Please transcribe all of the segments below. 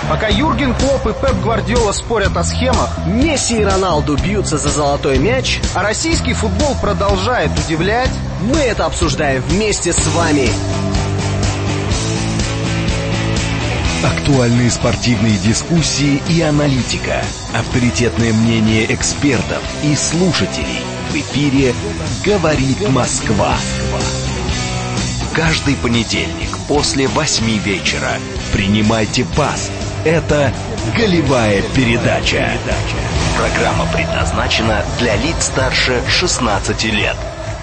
Пока Юрген Клопп и Пеп Гвардиола спорят о схемах, Месси и Роналду бьются за золотой мяч, а российский футбол продолжает удивлять, мы это обсуждаем вместе с вами. Актуальные спортивные дискуссии и аналитика. Авторитетное мнение экспертов и слушателей. В эфире «Говорит Москва». Каждый понедельник после 8 вечера принимайте пас. Это «Голевая передача». Программа предназначена для лиц старше 16 лет.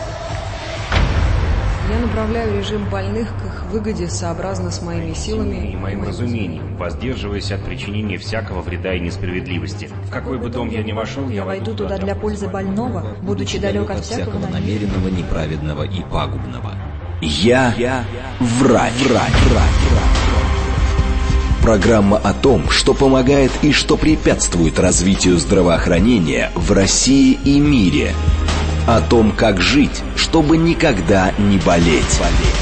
Я направляю режим больных к их выгоде сообразно с моими силами и моим разумением, воздерживаясь от причинения всякого вреда и несправедливости. В какой бы дом я ни вошел, я войду туда для пользы больного, будучи далек от всякого намеренного, неправедного и пагубного. Я врач. Программа о том, что помогает и что препятствует развитию здравоохранения в России и мире. О том, как жить, чтобы никогда не болеть.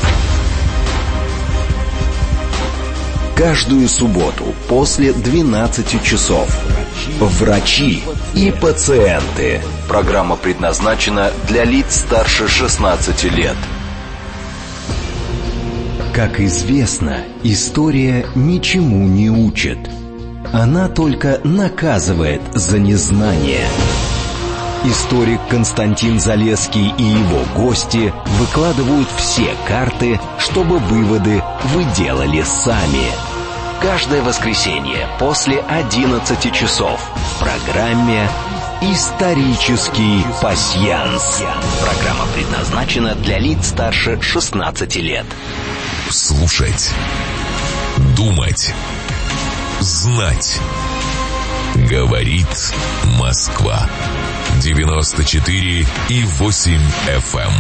Каждую субботу после 12 часов. Врачи и пациенты. Программа предназначена для лиц старше 16 лет. Как известно, история ничему не учит. Она только наказывает за незнание. Историк Константин Залесский и его гости выкладывают все карты, чтобы выводы вы делали сами. Каждое воскресенье после 11 часов в программе «Исторический пасьянс». Программа предназначена для лиц старше 16 лет. Слушать, думать, знать. Говорит Москва. 94,8 FM.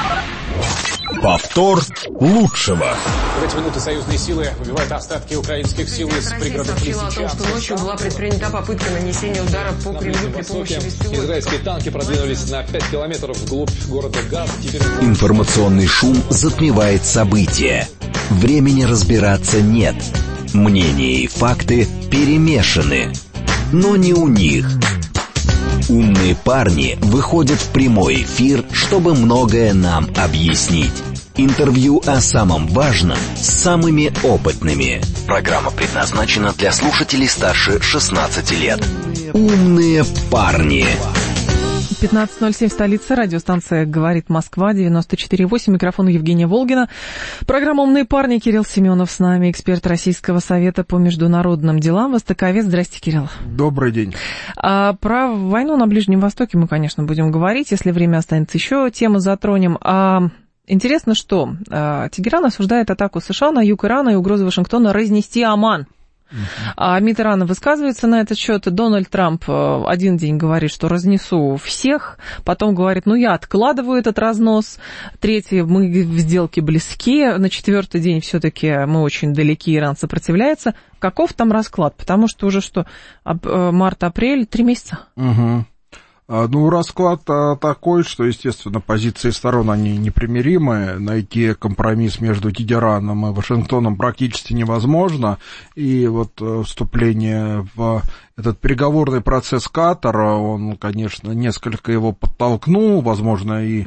Повтор лучшего. В эти минуты союзные силы выбивают остатки украинских сил из пригородов Лисичанска. Россия сообщила о том, что ночью была предпринята попытка нанесения удара по Кремлю при помощи беспилотников. Израильские танки продвинулись на 5 километров вглубь города Газ. Информационный шум затмевает события. Времени разбираться нет. Мнения и факты перемешаны. Но не у них. Умные парни выходят в прямой эфир, чтобы многое нам объяснить. Интервью о самом важном с самыми опытными. Программа предназначена для слушателей старше 16 лет. Умные парни. 15:07 в столице. Радиостанция «Говорит Москва», 94,8. Микрофон Евгения Волгина. Программа «Умные парни». Кирилл Семенов с нами, эксперт Российского совета по международным делам, востоковед. Здрасте, Кирилл. Добрый день. Про войну на Ближнем Востоке мы, конечно, будем говорить. Если время останется, еще тему затронем. Интересно, что Тегеран осуждает атаку США на юг Ирана и угрозу Вашингтона разнести Оман. А МИД Ирана высказывается на этот счет. Дональд Трамп один день говорит, что разнесу всех, потом говорит, я откладываю этот разнос. Третий, мы в сделке близки. На четвертый день все-таки мы очень далеки, Иран сопротивляется. Каков там расклад? Потому что уже март-апрель, 3 месяца. Угу. Расклад такой, что, естественно, позиции сторон, они непримиримые. Найти компромисс между Тегераном и Вашингтоном практически невозможно. И вступление в этот переговорный процесс Катара, он, конечно, несколько его подтолкнул. Возможно, и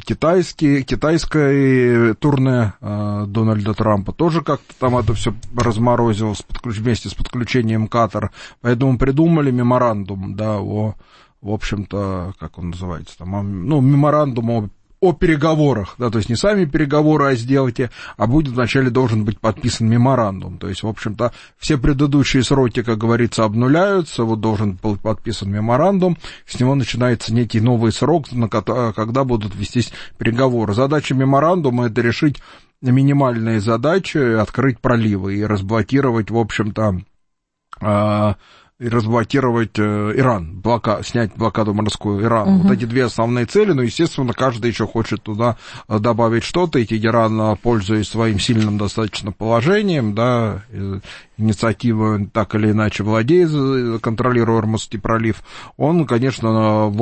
китайское турне Дональда Трампа тоже как-то там это все разморозило вместе с подключением Катара. Поэтому придумали меморандум, в общем-то, как он называется, меморандум о переговорах, то есть не сами переговоры о сделке, а вначале должен быть подписан меморандум, то есть, в общем-то, все предыдущие сроки, как говорится, обнуляются, должен быть подписан меморандум, с него начинается некий новый срок, когда будут вестись переговоры. Задача меморандума — это решить минимальные задачи, открыть проливы и разблокировать, в общем-то, Иран, снять блокаду морскую Ирана. Эти две основные цели, но, естественно, каждый еще хочет туда добавить что-то, и Тегеран, пользуясь своим сильным достаточно положением, инициативой так или иначе владеет, контролируя Ормузский пролив, он, конечно,